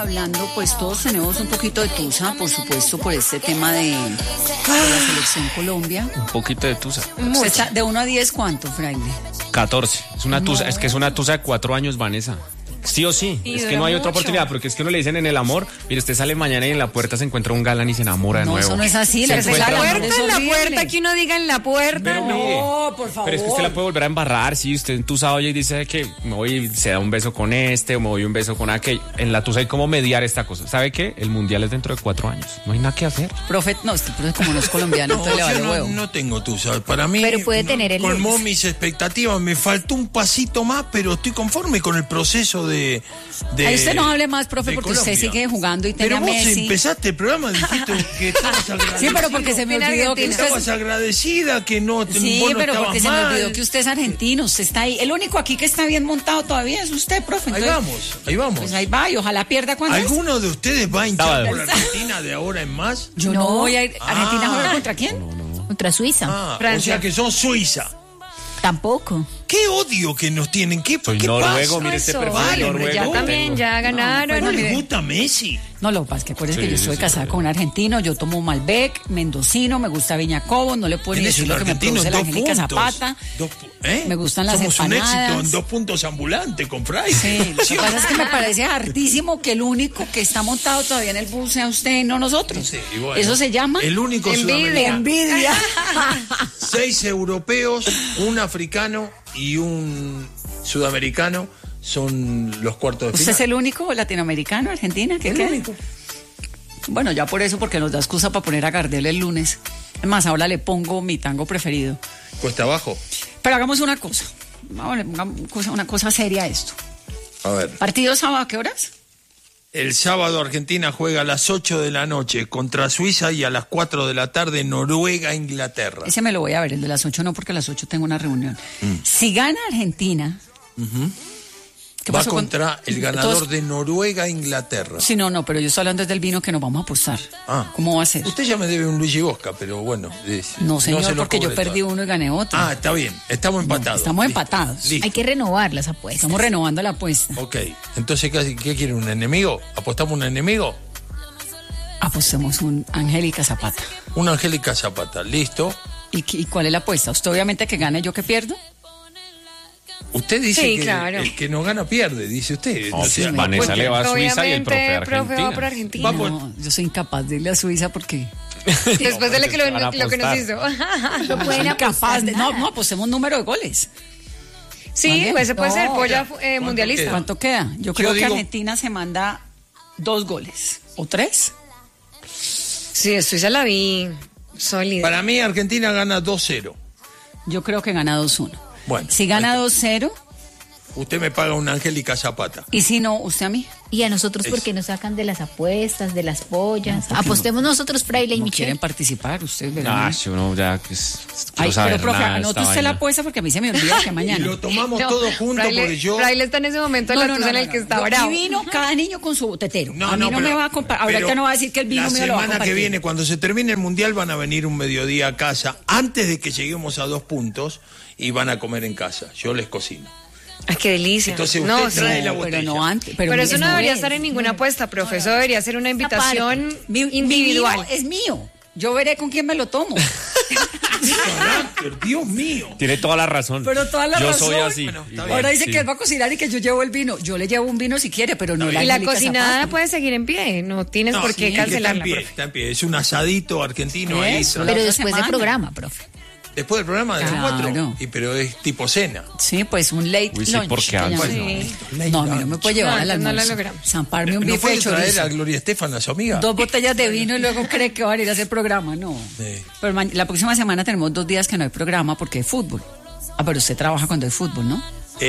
Hablando, pues todos tenemos un poquito de tusa, por supuesto, por este tema de la selección Colombia. Un poquito de tusa. De 1 a 10, ¿cuánto, Fraile? 14. Es una tusa, es que es una tusa de 4 años, Vanessa. Sí o sí, es que no hay otra oportunidad, porque es que uno le dicen en el amor, mire, usted sale mañana y en la puerta se encuentra un galán y se enamora de nuevo. No, eso no es así, en la puerta, que uno diga en la puerta. Pero, no, por favor. Pero es que usted la puede volver a embarrar, si usted en tusa oye y dice que me voy, se da un beso con este, o me voy un beso con aquel. En la tusa hay como mediar esta cosa. ¿Sabe qué? El mundial es dentro de 4 años, no hay nada que hacer. Profe, no, es que como no es colombiano, entonces le vale huevo. No tengo tusa, para mí pero puede tener el colmó mis expectativas, me faltó un pasito más, pero estoy conforme con el proceso de ahí usted no hable más, profe, porque Colombia. Usted sigue jugando y tiene a Messi. Pero vos empezaste el programa, dijiste que estabas agradecida. Sí, pero porque se me olvidó que usted... Estabas agradecida, que no te Sí, pero porque mal. se me olvidó que usted es argentino, usted está ahí. El único aquí que está bien montado todavía es usted, profe. Entonces, ahí vamos. Pues ahí va, y ojalá pierda cuando ¿Alguno de ustedes va a hinchar por Argentina de ahora en más? Yo no voy a ir. ¿Argentina juega contra quién? No. Contra Suiza. O sea que son Suiza. Tampoco. Qué odio que nos tienen. ¿Qué noruego, pasa? mire este perfil vale, noruego. Ya también, ya ganaron. ¿No les gusta Messi? No, lo que pasa es que acuérdense que yo estoy casada con un argentino, yo tomo Malbec, mendocino, me gusta Viña Cobo, no le puedo ni decir lo que me produce la Angélica Zapata. Me gustan las Somos empanadas. un éxito en 2 puntos ambulantes con Fray. Sí, lo que pasa es que me parece hartísimo que el único que está montado todavía en el bus sea usted y no nosotros. Sí, bueno, eso se llama el único sudamericano. Envidia. 6 europeos, un africano y un sudamericano son los cuartos de final. ¿Usted es el único latinoamericano, Argentina? ¿Qué queda? Único. Bueno, ya por eso, porque nos da excusa para poner a Gardel el lunes. Es más, ahora le pongo mi tango preferido. Cuesta abajo. Pero hagamos una cosa. Una cosa seria a esto. A ver. ¿Partido sábado a qué horas? El sábado Argentina juega a las 8 de la noche contra Suiza y a las 4 de la tarde Noruega-Inglaterra. Ese me lo voy a ver, el de las 8 no, porque a las 8 tengo una reunión. Si gana Argentina... ¿Qué va pasó contra el ganador de Noruega-Inglaterra. Sí, no, pero yo estoy hablando del vino que nos vamos a apostar. ¿Cómo va a ser? Usted ya me debe un Luigi Bosca, pero bueno. No, señor, no se lo porque yo cobre perdí uno y gané otro. Está bien, estamos empatados. Estamos empatados. Listo. Hay que renovar las apuestas. Estamos renovando la apuesta. Ok, entonces, ¿qué quiere? ¿Un enemigo? ¿Apostamos un enemigo? Apostemos un Angélica Zapata. Una Angélica Zapata, listo. ¿Y cuál es la apuesta? ¿Usted obviamente que gane, yo que pierdo? Usted dice que claro. el que no gana pierde, dice usted. No, Vanessa le va a Suiza y el profe a Argentina. Va por Argentina. No, yo soy incapaz de irle a Suiza porque... Después de lo que nos hizo. No pueden incapaz de... No, apostemos número de goles. Sí, pues se puede ser polla mundialista. ¿Cuánto queda? Yo creo que Argentina se manda 2 goles. ¿O 3? Sí, Suiza la vi sólida. Para mí Argentina gana 2-0. Yo creo que gana 2-1. Bueno. Si gana 2-0... Usted me paga una Angélica Zapata. ¿Y si no, usted a mí? Y a nosotros, ¿por qué nos sacan de las apuestas, de las pollas? Apostemos nosotros, Fraile y no Michelle. quieren participar, ustedes verán. Uno ya que Ay, pero profe, anote usted la apuesta porque a mí se me olvida que mañana. Y lo tomamos todos juntos porque yo... Fraile está en ese momento en el que está bravo. Y vino cada niño con su tetero. A mí no me va a comparar. Ahorita no va a decir que el vino mío lo va a compartir. La semana que viene, cuando se termine el Mundial, van a venir un mediodía a casa, antes de que lleguemos a 2 puntos, y van a comer en casa. Yo les cocino. Ay, qué delicia. Entonces usted trae la botella. Pero no antes. Pero eso no debería estar en ninguna apuesta, profesor. Debería ser una invitación individual. Mi vino es mío. Yo veré con quién me lo tomo. Carácter, Dios mío. Tiene toda la razón. Pero toda la razón. Yo soy así. Bueno, ahora dice que él va a cocinar y que yo llevo el vino. Yo le llevo un vino si quiere, pero no la Y la Angélica cocinada Zapata. puede seguir en pie. No tienes por qué cancelarla, profe. Está en pie. Es un asadito argentino ahí. Eso. Pero otra después semana. del programa, profe. Después del programa de las Claro. 4. Pero es tipo cena. Sí, pues un late Uy, sí, lunch. porque que antes llaman. Sí. No, a mí no me puede llevar al No, no almuerzo. lo logramos. Zamparme un ¿No bife de puede traer chorizo. a Gloria Estefan, a su amiga? 2 botellas de vino y luego cree que van a ir a hacer programa. No. Sí. Pero la próxima semana tenemos 2 días que no hay programa porque hay fútbol. Pero usted trabaja cuando hay fútbol, ¿no?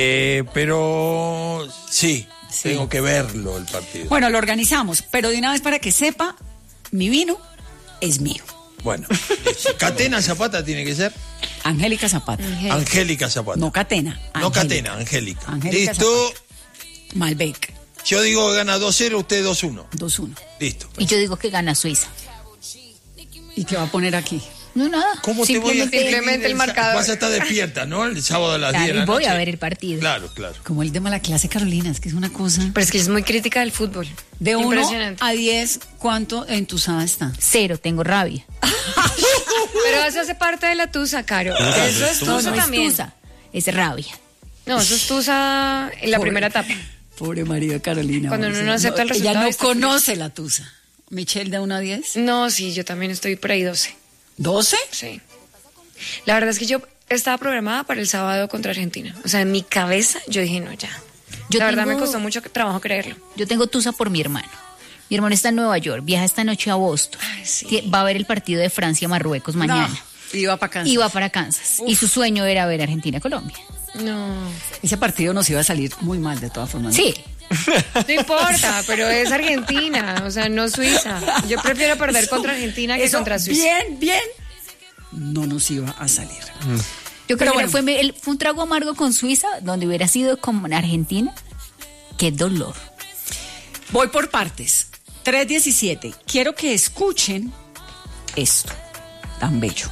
Pero sí, tengo que verlo el partido. Bueno, lo organizamos, pero de una vez para que sepa, mi vino es mío. Bueno, Catena Zapata tiene que ser. Angélica Zapata. Angélica Zapata. No Catena. No Catena, Angélica. Angélica Listo. Malbec. Yo digo que gana 2-0, usted 2-1. 2-1. Listo. Y yo digo que gana Suiza. ¿Y qué va a poner aquí? No, nada. ¿Cómo te voy a simplemente el marcador? Vas a estar despierta, ¿no? El sábado a las 10 de la Y voy noche. a ver el partido. Claro. Como el de mala clase, Carolina, es que es una cosa. Pero es que es muy crítica del fútbol. De 1 Impresionante. a 10, ¿cuánto entusada está? 0, tengo rabia. Pero eso hace parte de la tusa, Caro. Eso es tusa No también. es tusa, es rabia. No, eso es tusa en la primera etapa. Pobre María Carolina. Cuando uno no acepta el resultado, Ella no está conoce la tusa. Michelle, de 1 a 10. No, sí, yo también estoy por ahí 12. ¿12? Sí. La verdad es que yo estaba programada para el sábado contra Argentina. O sea, en mi cabeza yo dije, no, ya. La verdad me costó mucho trabajo creerlo. Yo tengo tusa por mi hermano. Mi hermano está en Nueva York, viaja esta noche a Boston. Ay, sí. Va a ver el partido de Francia-Marruecos mañana. No, iba para Kansas. Iba para Kansas. Y su sueño era ver Argentina-Colombia. No. Ese partido nos iba a salir muy mal de todas formas. ¿no? Sí. No importa, pero es Argentina, o sea, no Suiza. Yo prefiero perder contra Argentina que Eso, contra Suiza. bien, no nos iba a salir. Yo creo Pero que fue un trago amargo con Suiza, donde hubiera sido con Argentina. Qué dolor. Voy por partes. 3:17. Quiero que escuchen esto tan bello.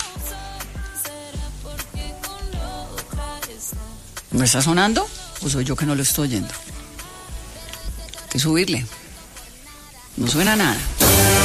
¿No está sonando? ¿O soy yo que no lo estoy oyendo? Hay que subirle. No suena nada.